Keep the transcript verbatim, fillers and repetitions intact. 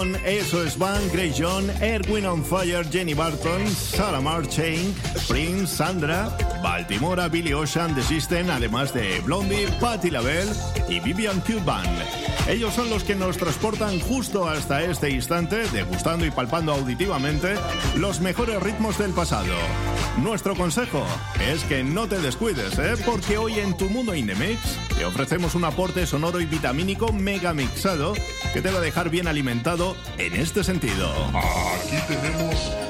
Eso es Van, Grey John, Erwin on Fire, Jenny Barton, Sarah Marchain, Prince, Sandra, Baltimora, Billy Ocean, The System, además de Blondie, Patti LaBelle y Vivian Cuban. Ellos son los que nos transportan justo hasta este instante, degustando y palpando auditivamente los mejores ritmos del pasado. Nuestro consejo es que no te descuides, ¿eh? Porque hoy en Tu Mundo in the Mix te ofrecemos un aporte sonoro y vitamínico mega mixado que te va a dejar bien alimentado en este sentido. Aquí tenemos